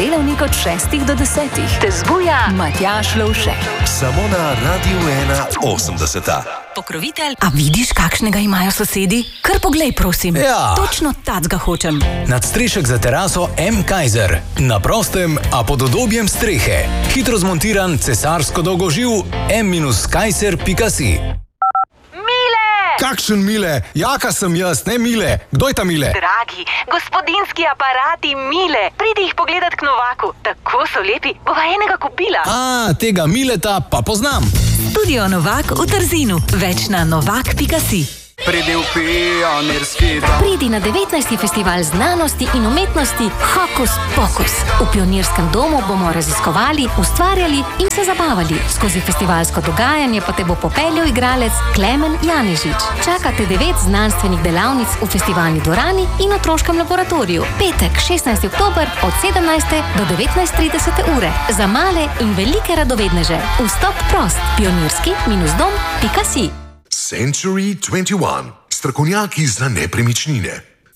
delavnik od 6 do 10. Te zbuja Matjaž Lovše. Samo na Radiu 81. Pokrovitelj. A vidiš, kakšnega imajo sosedi? Kar poglej, prosim. Ja. Točno tacga hočem. Nadstrešek za teraso M. Kaiser. Na prostem, a pod udobjem strehe. Hitro zmontiran cesarsko dolgoživ m-kaiser.si. Kakšen Mile? Jaka sem jaz, ne Mile. Kdo je ta Mile? Dragi, gospodinski aparati Mile. Pridi jih pogledat k Novaku. Tako so lepi, bova enega kupila. Tega Mileta pa poznam. Studio Novak v Trzinu. Več na novak.si. Pridi v pionirski dom. Pridi na 19. festival znanosti in umetnosti Hokus Pokus. V Pionirskem domu bomo raziskovali, ustvarjali in se zabavali. Skozi festivalsko dogajanje pa te bo popeljal igralec Klemen Janežič. Čakate 9 znanstvenih delavnic v festivalni dvorani in otroškem laboratoriju. Petek, 16. oktober od 17. do 19:30 ure. Za male in velike radovedneže. Vstop prost. pionirski-dom.si. Century 21. Strokovnjaki za nepremičnine.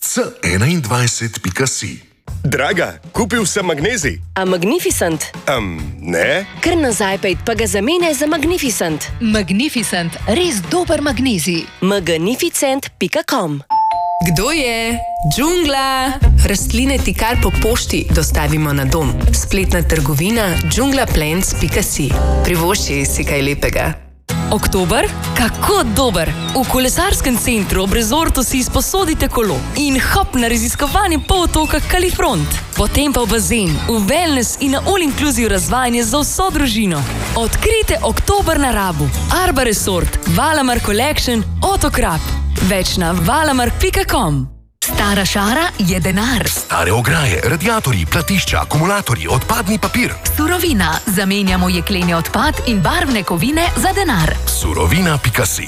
C21.si. Draga, kupil sem magnezij. A Magnificent? Ne. Kar nazaj pejt, pa ga zamene za Magnificent. Magnificent, res dober magnezij. Magnificent.com. Kdo je? Džungla! Rastline ti kar po pošti dostavimo na dom. Spletna trgovina džunglaplants.si. Privošči si kaj lepega. Oktober? Kako dober! V kolesarskem centru ob rezortu si izposodite kolo in hop na raziskovanje polotoka Kalifront. Potem pa v bazen, v wellness in na all-inclusive razvajanje za vso družino. Odkrite oktober na Rabu. Arba Resort, Valamar Collection, Otokrap. Več na valamark.com. Stara šara je denar. Stare ograje, radiatorji, platišča, akumulatorji, odpadni papir. Surovina. Zamenjamo jekleni odpad in barvne kovine za denar. Surovina.si.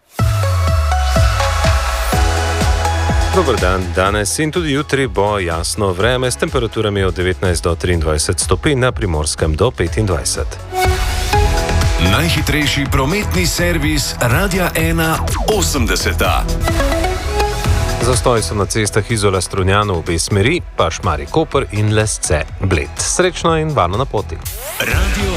Dober dan, danes in tudi jutri bo jasno vreme s temperaturami od 19 do 23 stopinj, na Primorskem do 25. Najhitrejši prometni servis Radia 81. Zastoj so na cestah Izola Strunjanu v obe smeri, pa Šmarje Koper in Lesce Bled. Srečno in varno na poti.